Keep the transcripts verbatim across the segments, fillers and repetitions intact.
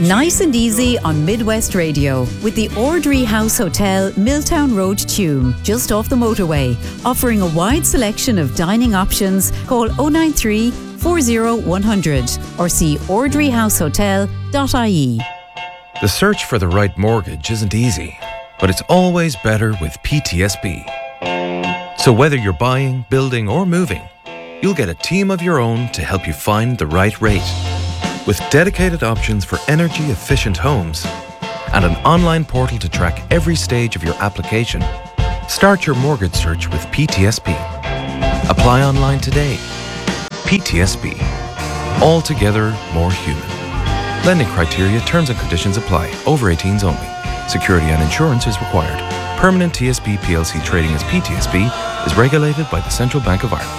Nice and easy on Midwest Radio with the Ordry House Hotel, Milltown Road, Tuam, just off the motorway, offering a wide selection of dining options. Call oh nine three, four oh one hundred or see ordry house hotel dot I E. The search for the right mortgage isn't easy, but it's always better with P T S B. So whether you're buying, building or moving, you'll get a team of your own to help you find the right rate. With dedicated options for energy-efficient homes and an online portal to track every stage of your application, start your mortgage search with P T S B. Apply online today. P T S B. Altogether more human. Lending criteria, terms and conditions apply. Over eighteens only. Security and insurance is required. Permanent T S B P L C trading as P T S B is regulated by the Central Bank of Ireland.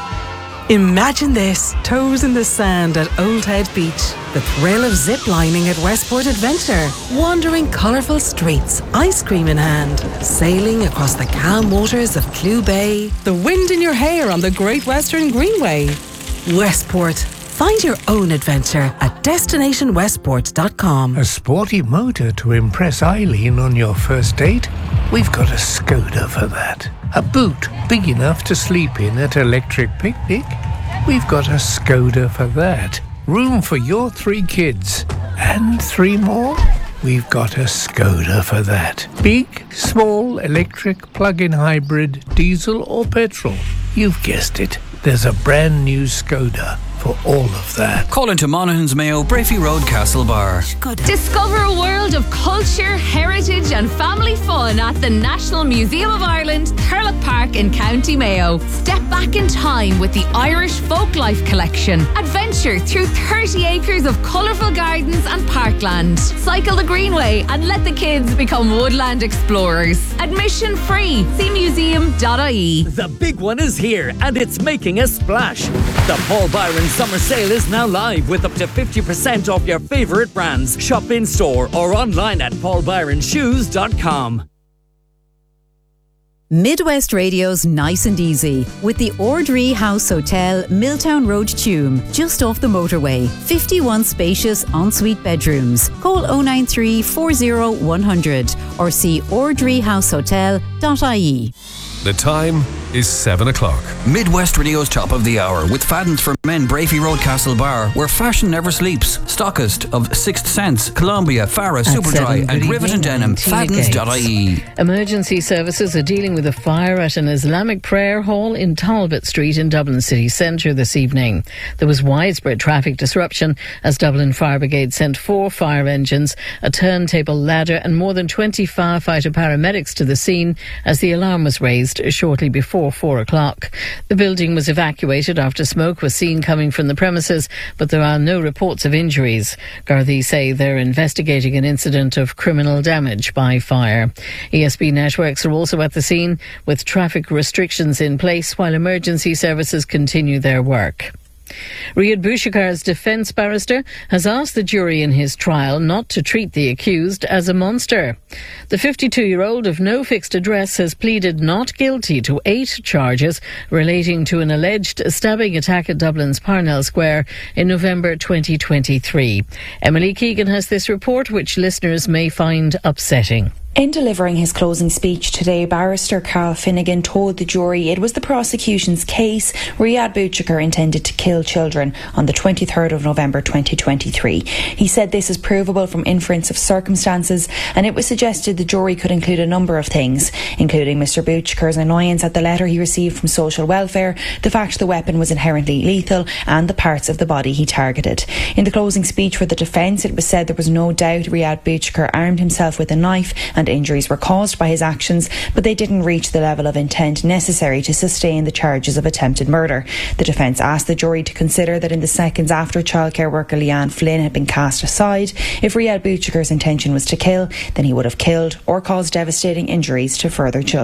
Imagine this, toes in the sand at Old Head Beach, the thrill of zip-lining at Westport Adventure, wandering colourful streets, ice cream in hand, sailing across the calm waters of Clew Bay, the wind in your hair on the Great Western Greenway. Westport. Find your own adventure at destination westport dot com. A sporty motor to impress Eileen on your first date? We've got a Skoda for that. A boot big enough to sleep in at Electric Picnic? We've got a Skoda for that. Room for your three kids. And three more? We've got a Skoda for that. Big, small, electric, plug-in hybrid, diesel or petrol. You've guessed it. There's a brand new Skoda for all of that. Call into Monaghan's Mayo, Brafey Road, Castlebar. Discover a world of culture, heritage and family fun at the National Museum of Ireland, Thurlock Park in County Mayo. Step back in time with the Irish Folklife Collection. Adventure through thirty acres of colourful gardens and parkland. Cycle the Greenway and let the kids become woodland explorers. Admission free. See museum dot I E. The big one is here and it's making a splash. The Paul Byron Summer Sale is now live with up to fifty percent off your favourite brands. Shop in store or online at paul byron shoes dot com. Midwest Radio's Nice and Easy with the Ordry House Hotel, Milltown Road, Tuam, just off the motorway. fifty-one spacious ensuite bedrooms. Call oh nine three, four oh one hundred or see ordry house hotel dot I E. The time is seven o'clock. Midwest Radio's Top of the Hour with Fadden's for Men, Brafey Road, Castlebar, where fashion never sleeps. Stockist of Sixth Sense, Columbia, Farah, Superdry and Rivet and Denim. Faddens dot I E. Emergency services are dealing with a fire at an Islamic prayer hall in Talbot Street in Dublin city centre this evening. There was widespread traffic disruption as Dublin Fire Brigade sent four fire engines, a turntable ladder and more than twenty firefighter paramedics to the scene as the alarm was raised shortly before four o'clock. The building was evacuated after smoke was seen coming from the premises, but there are no reports of injuries. Gardaí say they're investigating an incident of criminal damage by fire. E S B networks are also at the scene with traffic restrictions in place while emergency services continue their work. Riyad Boushikar's defence barrister has asked the jury in his trial not to treat the accused as a monster. The fifty-two-year-old of no fixed address has pleaded not guilty to eight charges relating to an alleged stabbing attack at Dublin's Parnell Square in November twenty twenty-three. Emily Keegan has this report, which listeners may find upsetting. In delivering his closing speech today, barrister Carl Finnegan told the jury it was the prosecution's case Riyad Bouchikar intended to kill children on the twenty-third of November twenty twenty-three. He said this is provable from inference of circumstances, and it was suggested the jury could include a number of things, including Mr Bouchikar's annoyance at the letter he received from social welfare, the fact the weapon was inherently lethal, and the parts of the body he targeted. In the closing speech for the defence, it was said there was no doubt Riyad Bouchikar armed himself with a knife and injuries were caused by his actions, but they didn't reach the level of intent necessary to sustain the charges of attempted murder. The defence asked the jury to consider that in the seconds after childcare worker Leanne Flynn had been cast aside, if Riyad Bouchikar's intention was to kill, then he would have killed or caused devastating injuries to further children.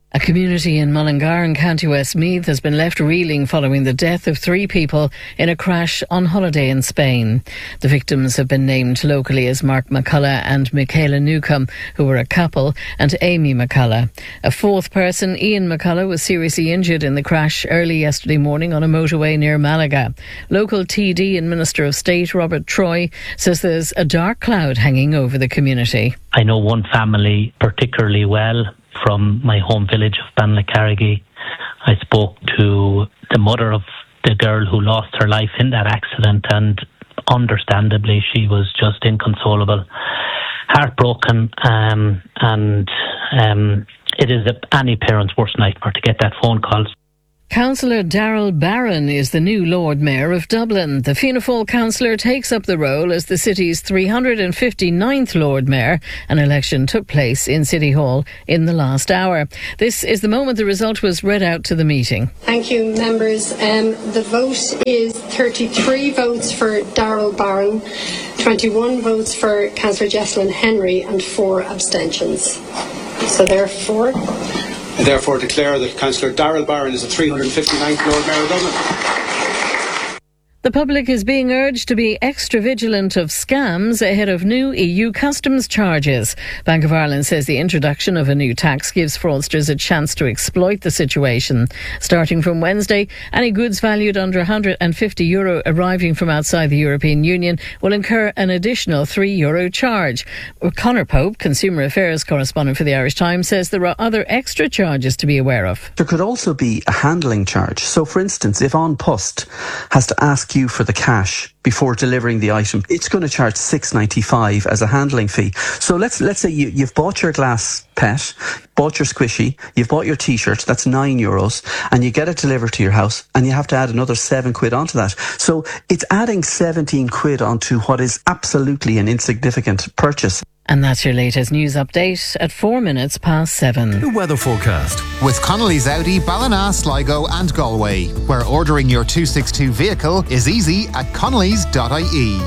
A community in Mullingar in County Westmeath has been left reeling following the death of three people in a crash on holiday in Spain. The victims have been named locally as Mark McCullough and Michaela Newcomb, who were a couple, and Amy McCullough. A fourth person, Ian McCullough, was seriously injured in the crash early yesterday morning on a motorway near Malaga. Local T D and Minister of State Robert Troy says there's a dark cloud hanging over the community. I know one family particularly well from my home village of Banlacarrigy. I spoke to the mother of the girl who lost her life in that accident, and understandably she was just inconsolable, heartbroken, um, and um, it is any parent's worst nightmare to get that phone call. Councillor Daryl Barron is the new Lord Mayor of Dublin. The Fianna Fáil councillor takes up the role as the city's three hundred fifty-ninth Lord Mayor. An election took place in City Hall in the last hour. This is the moment the result was read out to the meeting. Thank you, members. Um, the vote is thirty-three votes for Daryl Barron, twenty-one votes for Councillor Jessalyn Henry and four abstentions. So therefore... I therefore declare that Councillor Daryl Barron is the three hundred fifty-ninth Lord Mayor of Dublin. The public is being urged to be extra vigilant of scams ahead of new E U customs charges. Bank of Ireland says the introduction of a new tax gives fraudsters a chance to exploit the situation. Starting from Wednesday, any goods valued under one hundred fifty euro arriving from outside the European Union will incur an additional three euro charge. Conor Pope, Consumer Affairs correspondent for the Irish Times, says there are other extra charges to be aware of. There could also be a handling charge. So, for instance, if An Post has to ask you for the cash before delivering the item, it's going to charge six ninety-five as a handling fee. So let's let's say you, you've bought your glass pet, bought your squishy, you've bought your t-shirt, that's nine euros, and you get it delivered to your house, and you have to add another seven quid onto that. So it's adding seventeen quid onto what is absolutely an insignificant purchase. And that's your latest news update at four minutes past seven. The weather forecast with Connolly's Audi, Ballina, Sligo and Galway, where ordering your two sixty-two vehicle is easy at connellys dot I E.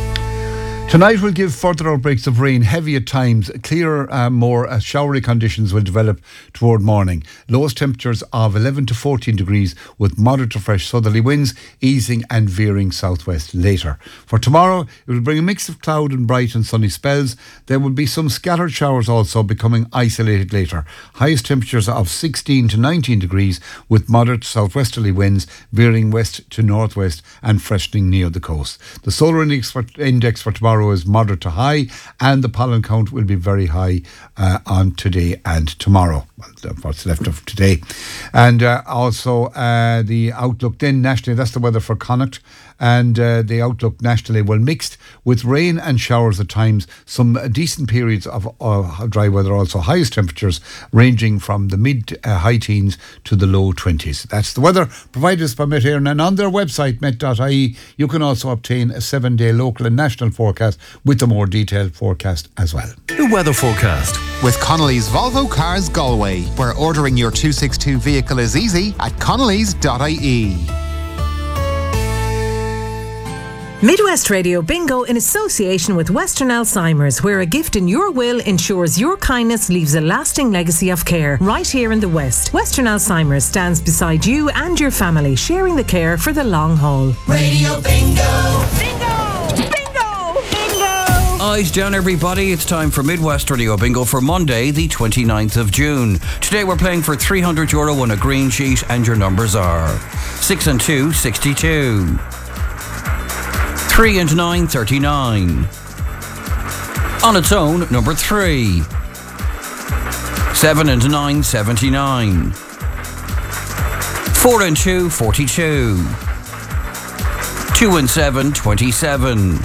Tonight will give further outbreaks of rain, heavy at times. Clearer, uh, more uh, showery conditions will develop toward morning. Lowest temperatures of eleven to fourteen degrees with moderate to fresh southerly winds, easing and veering southwest later. For tomorrow, it will bring a mix of cloud and bright and sunny spells. There will be some scattered showers also, becoming isolated later. Highest temperatures of sixteen to nineteen degrees with moderate southwesterly winds, veering west to northwest and freshening near the coast. The solar index for, index for tomorrow is moderate to high, and the pollen count will be very high uh, on today and tomorrow. Well, what's left of today. And uh, also uh, the outlook then nationally, that's the weather for Connacht. And uh, the outlook nationally, well, mixed with rain and showers at times, some decent periods of uh, dry weather also. Highest temperatures ranging from the mid uh, high teens to the low twenties. That's the weather provided us by Met Éireann, and on their website met dot I E you can also obtain a seven day local and national forecast with a more detailed forecast as well. The weather forecast with Connolly's Volvo Cars Galway, where ordering your two sixty-two vehicle is easy at connellys dot I E. Midwest Radio Bingo in association with Western Alzheimer's, where a gift in your will ensures your kindness leaves a lasting legacy of care right here in the West. Western Alzheimer's stands beside you and your family, sharing the care for the long haul. Radio Bingo! Bingo! Bingo! Bingo! Eyes down, everybody. It's time for Midwest Radio Bingo for Monday, the twenty-ninth of June. Today we're playing for three hundred euro on a green sheet, and your numbers are six and two, sixty-two. three and nine, thirty-nine. On its own, number three. seven and nine, seventy-nine. four and two, forty-two. two and seven, twenty-seven.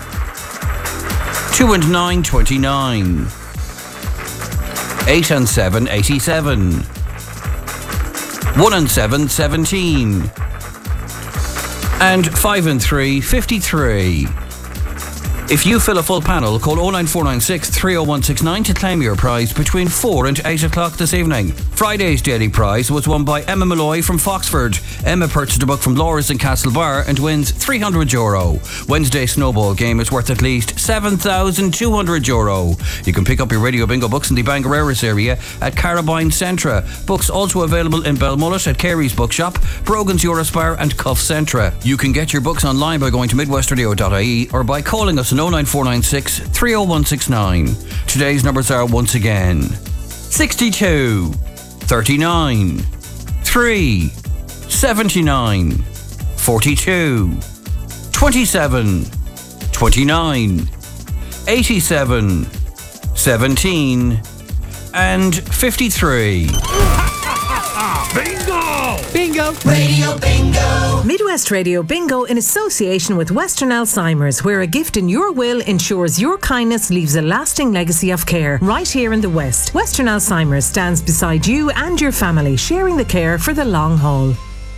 two and nine, twenty-nine. eight and seven, eighty-seven. one and seven, seventeen. And five and three, fifty-three. If you fill a full panel, call oh nine four nine six, three oh one six nine to claim your prize between four and eight o'clock this evening. Friday's daily prize was won by Emma Malloy from Foxford. Emma purchased a book from Laura's in Castlebar and wins three hundred euro. Wednesday's snowball game is worth at least seven thousand two hundred euro. You can pick up your Radio Bingo books in the Bangareras area at Carabine Centra. Books also available in Belmullet at Carey's Bookshop, Brogan's Eurospar and Cuff Centra. You can get your books online by going to midwestradio dot I E or by calling us on oh nine four nine six, three oh one six nine. Today's numbers are once again sixty-two, thirty-nine, three, seventy-nine, forty-two, twenty-seven, twenty-nine, eighty-seven, seventeen and fifty-three. Bingo! Bingo! Radio Bingo! Midwest Radio Bingo in association with Western Alzheimer's, where a gift in your will ensures your kindness leaves a lasting legacy of care right here in the West. Western Alzheimer's stands beside you and your family, sharing the care for the long haul.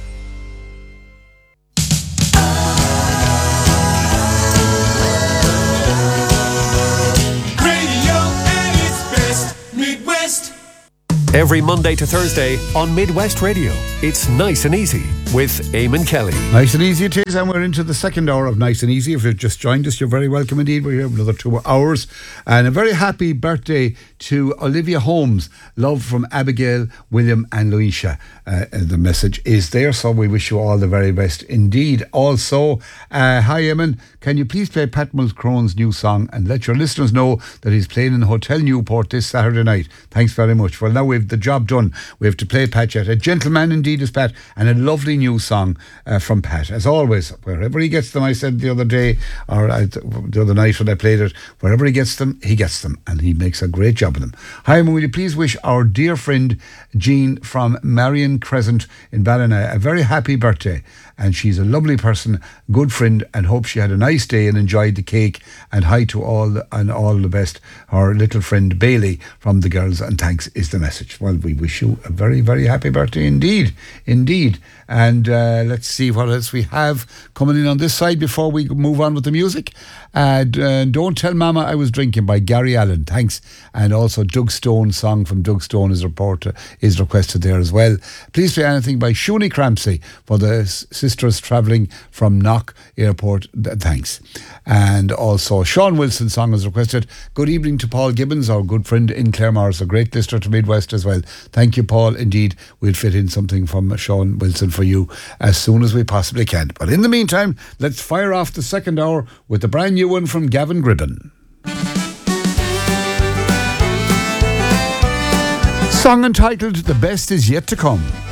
Every Monday to Thursday on Midwest Radio, it's Nice and Easy with Eamon Kelly. Nice and Easy it is, and we're into the second hour of Nice and Easy. If you've just joined us, you're very welcome indeed. We're here another two hours. And a very happy birthday to Olivia Holmes. Love from Abigail, William and Luisha. Uh, the message is there, so we wish you all the very best indeed. Also, uh, hi Eamon, can you please play Pat Mulcrone's new song and let your listeners know that he's playing in Hotel Newport this Saturday night? Thanks very much. Well, now we've the job done. We have to play Pat yet. A gentleman indeed is Pat, and a lovely new song uh, from Pat. As always, wherever he gets them, I said the other day, or I, the other night when I played it, wherever he gets them, he gets them, and he makes a great job of them. Hi, will you please wish our dear friend Jean from Marion Crescent in Ballina a very happy birthday. And she's a lovely person, good friend, and hope she had a nice day and enjoyed the cake. And hi to all the, and all the best, her little friend Bailey from the girls, and thanks is the message. Well, we wish you a very, very happy birthday indeed, indeed. And uh, let's see what else we have coming in on this side before we move on with the music. Uh, Don't Tell Mama I Was Drinking by Gary Allen, thanks. And also Doug Stone, song from Doug Stone is, report, uh, is requested there as well. Please play anything by Shuni Crampsey for the s- sisters travelling from Knock Airport, th- thanks. And also Sean Wilson's song is requested. Good evening to Paul Gibbons, our good friend in Claremorris, a great listener to Midwest as well. Thank you, Paul. Indeed, we'll fit in something from Sean Wilson for you as soon as we possibly can. But in the meantime, let's fire off the second hour with the brand new one from Gavin Gribben. Song entitled The Best Is Yet to Come.